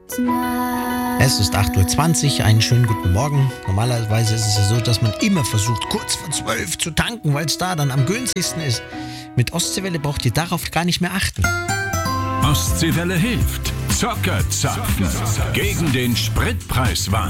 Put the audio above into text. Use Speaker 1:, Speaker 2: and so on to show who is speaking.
Speaker 1: Es ist 8:20 Uhr, einen schönen guten Morgen. Normalerweise ist es ja so, dass man immer versucht, kurz vor 12 zu tanken, weil es da dann am günstigsten ist. Mit Ostseewelle braucht ihr darauf gar nicht mehr achten.
Speaker 2: Ostseewelle hilft. Zockerzapfen. Gegen den Spritpreiswahn.